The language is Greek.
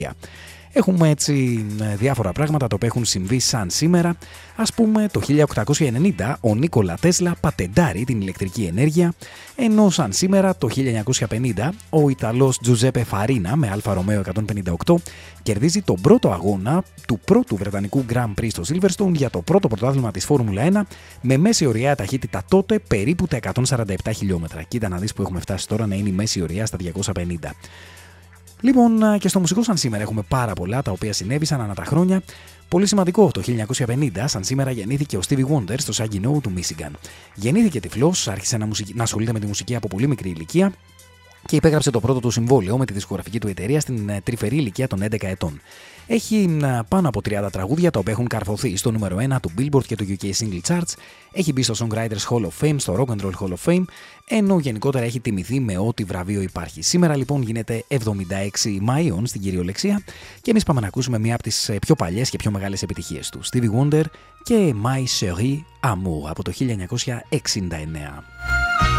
Έχουμε έτσι διάφορα πράγματα τα οποία έχουν συμβεί σαν σήμερα. Ας πούμε το 1890 ο Νίκολα Τέσλα πατεντάρει την ηλεκτρική ενέργεια, ενώ σαν σήμερα το 1950 ο Ιταλός Τζουζέπε Φαρίνα με Αλφα Ρωμαίο 158 κερδίζει τον πρώτο αγώνα του πρώτου βρετανικού Grand Prix στο Silverstone για το πρώτο πρωτάθλημα της Φόρμουλα 1 με μέση ωριά ταχύτητα τότε περίπου τα 147 χιλιόμετρα. Κοίτα να δεις που έχουμε φτάσει τώρα να είναι η μέση ωριά στα 250. Λοιπόν, και στο μουσικό σαν σήμερα έχουμε πάρα πολλά τα οποία συνέβησαν ανά τα χρόνια. Πολύ σημαντικό, το 1950, σαν σήμερα, γεννήθηκε ο Stevie Wonder στο Saginaw του Μίσιγκαν. Γεννήθηκε τυφλός, άρχισε να ασχολείται με τη μουσική από πολύ μικρή ηλικία και υπέγραψε το πρώτο του συμβόλαιο με τη δισκογραφική του εταιρεία στην τρυφερή ηλικία των 11 ετών. Έχει πάνω από 30 τραγούδια τα οποία έχουν καρφωθεί στο νούμερο 1 του Billboard και του UK Single Charts. Έχει μπει στο Songwriters Hall of Fame, στο Rock and Roll Hall of Fame, ενώ γενικότερα έχει τιμηθεί με ό,τι βραβείο υπάρχει. Σήμερα λοιπόν γίνεται 76 Μαΐων στην κυριολεξία και εμείς πάμε να ακούσουμε μία από τις πιο παλιές και πιο μεγάλες επιτυχίες του, Stevie Wonder και My Chérie Amour από το 1969.